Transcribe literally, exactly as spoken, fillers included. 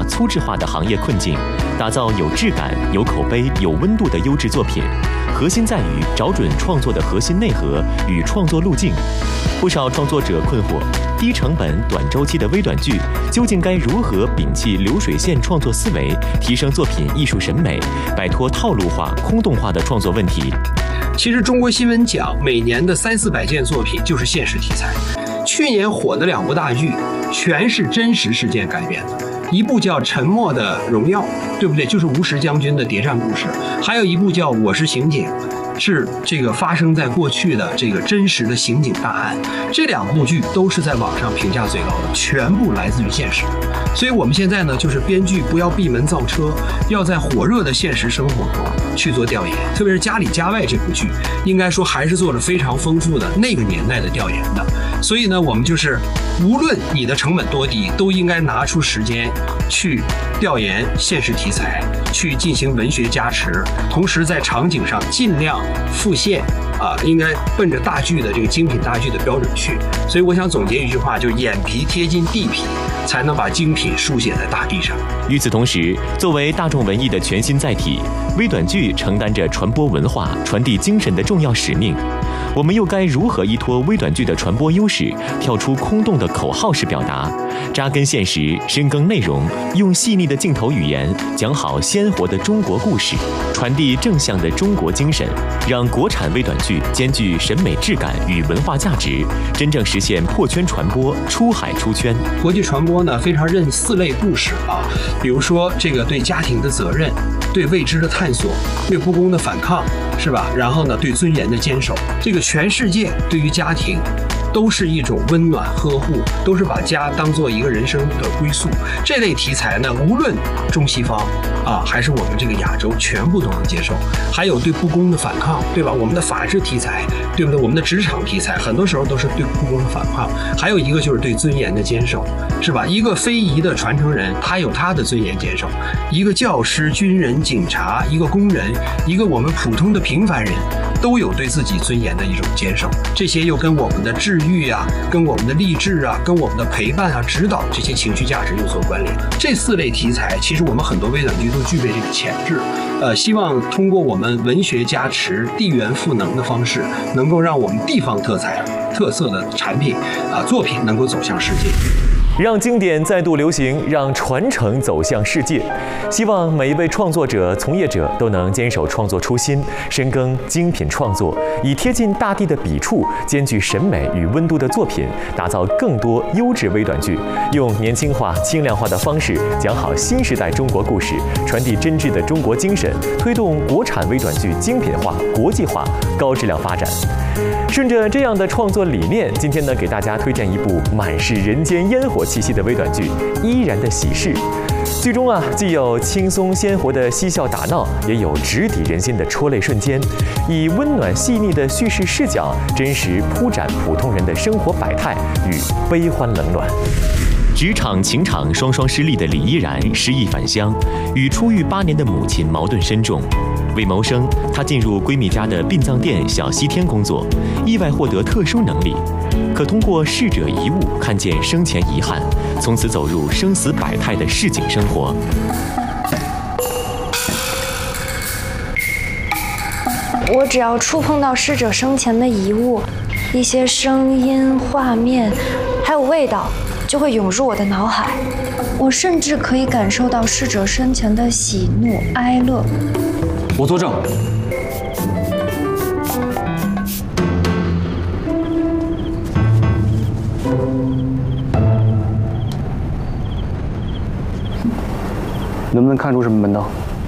粗制化的行业困境，打造有质感、有口碑、有温度的优质作品。核心在于找准创作的核心内核与创作路径。不少创作者困惑，低成本、短周期的微短剧究竟该如何摒弃流水线创作思维，提升作品艺术审美，摆脱套路化、空洞化的创作问题？ 其实中国新闻奖每年的三四百件作品就是现实题材。去年火的两部大剧，全是真实事件改编的。一部叫《沉默的荣耀》，对不对？就是吴石将军的谍战故事。还有一部叫《我是刑警》，是这个发生在过去的这个真实的刑警大案。这两部剧都是在网上评价最高的，全部来自于现实。所以我们现在呢，就是编剧不要闭门造车，要在火热的现实生活中去做调研。特别是《家里家外》这部剧，应该说还是做了非常丰富的那个年代的调研的。所以呢，我们就是无论你的成本多低，都应该拿出时间去调研现实题材，去进行文学加持，同时在场景上尽量复现啊，应该奔着大剧的这个精品大剧的标准去。所以我想总结一句话，就是眼皮贴近地皮，才能把精品书写在大地上。 与此同时，作为大众文艺的全新载体，微短剧承担着传播文化、传递精神的重要使命。我们又该如何依托微短剧的传播优势，跳出空洞的口号式表达，扎根现实，深耕内容，用细腻的镜头语言讲好鲜活的中国故事，传递正向的中国精神，让国产微短剧兼具审美质感与文化价值，真正实现破圈传播、出海出圈。 国际传播呢，非常认四类故事啊，比如说这个对家庭的责任，对未知的探索，对不公的反抗，是吧？然后呢，对尊严的坚守。这个全世界对于家庭都是一种温暖呵护，都是把家当做一个人生的归宿。这类题材呢，无论中西方啊，还是我们这个亚洲，全部都能接受。还有对不公的反抗，对吧？我们的法治题材，对不对？我们的职场题材，很多时候都是对不公的反抗。还有一个就是对尊严的坚守，是吧？一个非遗的传承人，他有他的尊严坚守；一个教师、军人、警察，一个工人，一个我们普通的平凡人，都有对自己尊严的一种坚守。这些又跟我们的治愈啊，跟我们的励志啊，跟我们的陪伴啊、指导这些情绪价值有所关联。这四类题材，其实我们很多微短剧都具备这个潜质。呃，希望通过我们文学加持、地缘赋能的方式，能够让我们地方特彩、特色的产品啊、作品能够走向世界。 让经典再度流行，让传承走向世界。希望每一位创作者、从业者都能坚守创作初心，深耕精品创作，以贴近大地的笔触，兼具审美与温度的作品，打造更多优质微短剧，用年轻化、轻量化的方式讲好新时代中国故事，传递真挚的中国精神，推动国产微短剧精品化、国际化、高质量发展。顺着这样的创作理念，今天呢，给大家推荐一部满是人间烟火气息的微短剧《依然的喜事》。剧中啊，既有轻松鲜活的嬉笑打闹，也有直抵人心的戳泪瞬间，以温暖细腻的叙事视角，真实铺展普通人的生活百态与悲欢冷暖。职场情场双双失利的李依然失意返乡，与出狱八年的母亲矛盾深重。为谋生，她进入闺蜜家的殡葬店小西天工作，意外获得特殊能力，可通过逝者遗物看见生前遗憾，从此走入生死百态的市井生活。 我只要触碰到逝者生前的遗物，一些声音、画面，还有味道，就会涌入我的脑海。我甚至可以感受到逝者生前的喜怒哀乐。 我作证。能不能看出什么门道？